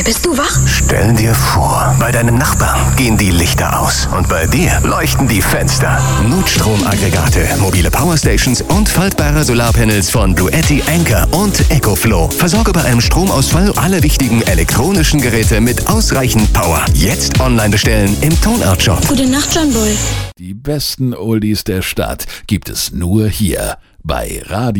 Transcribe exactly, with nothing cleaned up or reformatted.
Bist du wach? Stell dir vor, bei deinem Nachbarn gehen die Lichter aus und bei dir leuchten die Fenster. Notstromaggregate, mobile Powerstations und faltbare Solarpanels von Bluetti, Anker und EcoFlow. Versorge bei einem Stromausfall alle wichtigen elektronischen Geräte mit ausreichend Power. Jetzt online bestellen im Tonart Shop. Gute Nacht, John Boy. Die besten Oldies der Stadt gibt es nur hier bei Radio